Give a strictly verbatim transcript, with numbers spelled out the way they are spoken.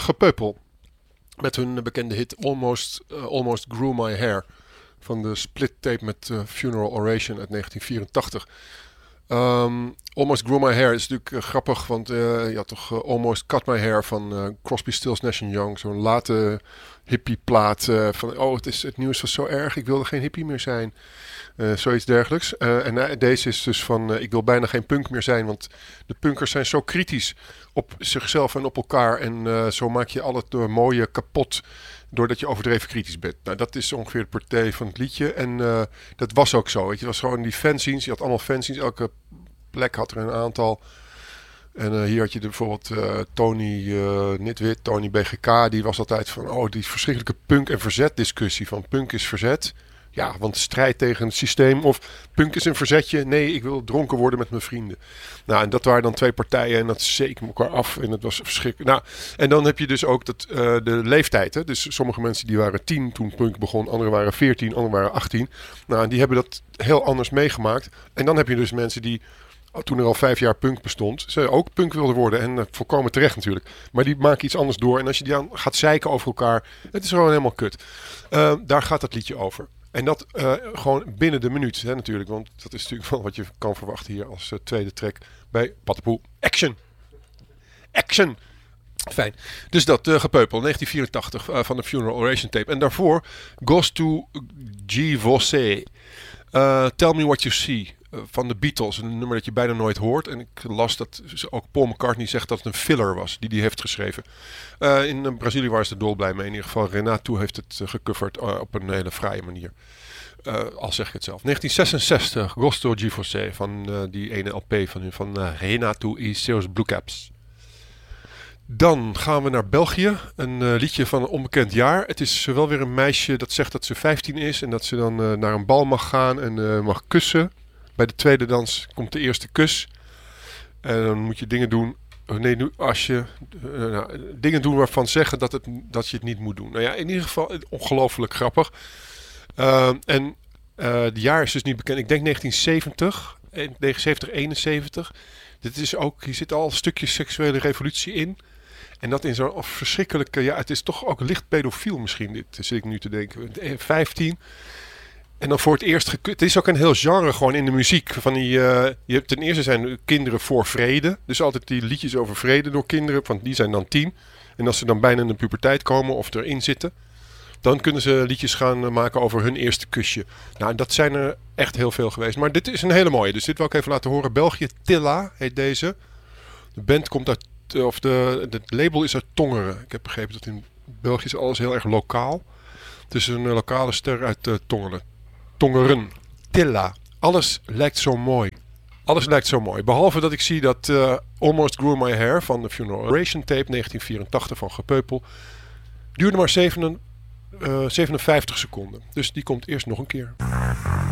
Gepeupel. Met hun bekende hit Almost, uh, Almost Grew My Hair. Van de split tape met uh, Funeral Oration uit negentien vierentachtig. Um, Almost Grew My Hair is natuurlijk uh, grappig, want uh, je had toch uh, Almost Cut My Hair van uh, Crosby, Stills, Nash and Young. Zo'n late hippieplaat uh, van, oh, het, is, het nieuws was zo erg, ik wilde geen hippie meer zijn. Uh, zoiets dergelijks. Uh, en uh, deze is dus van, uh, ik wil bijna geen punk meer zijn, want de punkers zijn zo kritisch op zichzelf en op elkaar. En uh, zo maak je al het uh, mooie kapot doordat je overdreven kritisch bent. Nou, dat is ongeveer het portée van het liedje. En uh, dat was ook zo. Weet je. Het was gewoon die fanzines. Je had allemaal fanzines. Elke plek had er een aantal. En uh, hier had je de, bijvoorbeeld uh, Tony uh, Nitwit, Tony B G K. Die was altijd van, oh, die verschrikkelijke punk- en verzet discussie. Van punk is verzet. Ja, want strijd tegen het systeem. Of punk is een verzetje. Nee, ik wil dronken worden met mijn vrienden. Nou, en dat waren dan twee partijen. En dat zeker elkaar af. En dat was verschrikkelijk. Nou, en dan heb je dus ook dat, uh, de leeftijd. Hè? Dus sommige mensen die waren tien toen punk begon. Anderen waren veertien, anderen waren achttien. Nou, die hebben dat heel anders meegemaakt. En dan heb je dus mensen die, toen er al vijf jaar punk bestond, ze ook punk wilden worden. En uh, volkomen terecht natuurlijk. Maar die maken iets anders door. En als je die aan gaat zeiken over elkaar, het is gewoon helemaal kut. Uh, daar gaat dat liedje over. En dat uh, gewoon binnen de minuut, hè, natuurlijk. Want dat is natuurlijk wel wat je kan verwachten hier als uh, tweede track bij Pattenpoel. Action! Action! Fijn. Dus dat uh, Gepeupel, negentien vierentachtig uh, van de Funeral Oration tape. En daarvoor Goes to G. Vossé. Uh, Tell Me What You See. Uh, van de Beatles. Een nummer dat je bijna nooit hoort. En ik las dat ook Paul McCartney zegt dat het een filler was. Die die heeft geschreven. Uh, in uh, Brazilië waren ze er dolblij mee. In ieder geval Renato heeft het uh, gecoverd uh, op een hele fraaie manier. Uh, al zeg ik het zelf. negentien zesenzestig. Gosto G. Vossé. Van uh, die ene L P van, van uh, Renato e Seus Bluecaps. Dan gaan we naar België. Een uh, liedje van een onbekend jaar. Het is wel weer een meisje dat zegt dat ze vijftien is. En dat ze dan uh, naar een bal mag gaan en uh, mag kussen. Bij de tweede dans komt de eerste kus. En dan moet je dingen doen. Nee, als je uh, nou, dingen doen waarvan zeggen dat, het, dat je het niet moet doen. Nou ja, in ieder geval ongelooflijk grappig. Uh, en uh, het jaar is dus niet bekend. Ik denk negentien zeventig, negenenzeventig, eenenzeventig. Dit is ook, hier zit al een stukje seksuele revolutie in. En dat in zo'n verschrikkelijke, ja, het is toch ook licht pedofiel misschien, dit zit ik nu te denken. vijftien. En dan voor het eerst gekut. Het is ook een heel genre gewoon in de muziek. Van die, uh, je hebt ten eerste zijn kinderen voor vrede. Dus altijd die liedjes over vrede door kinderen. Want die zijn dan tien. En als ze dan bijna in de puberteit komen of erin zitten, dan kunnen ze liedjes gaan maken over hun eerste kusje. Nou, dat zijn er echt heel veel geweest. Maar dit is een hele mooie. Dus dit wil ik even laten horen. België, Tilla heet deze. De band komt uit, of de, het label is uit Tongeren. Ik heb begrepen dat in België is alles heel erg lokaal. Het is een lokale ster uit uh, Tongeren. Tongeren. Tilla. Alles lijkt zo mooi. Alles lijkt zo mooi. Behalve dat ik zie dat uh, Almost Grew My Hair van de Funeral Oration tape negentien vierentachtig van Gepeupel duurde maar zeven, uh, zevenenvijftig seconden. Dus die komt eerst nog een keer.